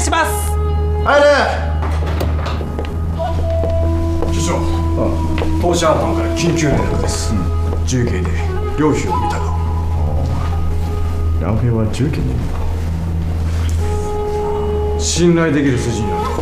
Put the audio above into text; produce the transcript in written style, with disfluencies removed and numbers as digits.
します。 入れ。首相、投資班から緊急連絡です。重慶で両費を見たと。良平は重慶にいるのか。信頼できる筋になると